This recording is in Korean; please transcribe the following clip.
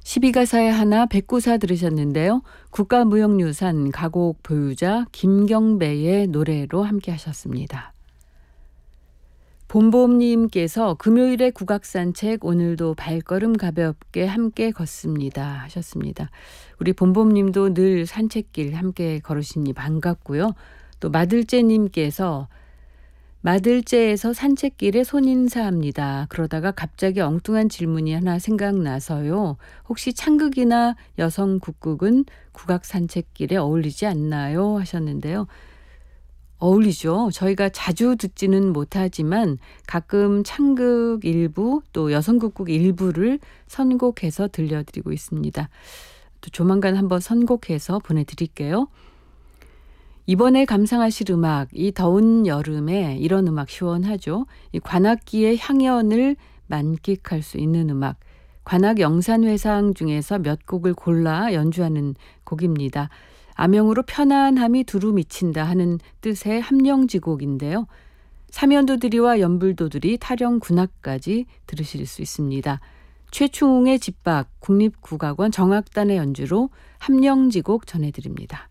십이가사의 하나 백구사 들으셨는데요. 국가무형유산 가곡 보유자 김경배의 노래로 함께 하셨습니다. 봄봄님께서 금요일에 국악산책 오늘도 발걸음 가볍게 함께 걷습니다 하셨습니다. 우리 봄봄님도 늘 산책길 함께 걸으시니 반갑고요. 또 마들째님께서 마들째에서 산책길에 손인사합니다. 그러다가 갑자기 엉뚱한 질문이 하나 생각나서요. 혹시 창극이나 여성국극은 국악 산책길에 어울리지 않나요? 하셨는데요. 어울리죠. 저희가 자주 듣지는 못하지만 가끔 창극 일부 또 여성국극 일부를 선곡해서 들려드리고 있습니다. 또 조만간 한번 선곡해서 보내드릴게요. 이번에 감상하실 음악, 이 더운 여름에 이런 음악 시원하죠. 이 관악기의 향연을 만끽할 수 있는 음악, 관악 영산회상 중에서 몇 곡을 골라 연주하는 곡입니다. 암영으로 편안함이 두루 미친다 하는 뜻의 함령지곡인데요. 사면도들이와 연불도들이 타령 군악까지 들으실 수 있습니다. 최충웅의 집박 국립국악원 정악단의 연주로 함령지곡 전해드립니다.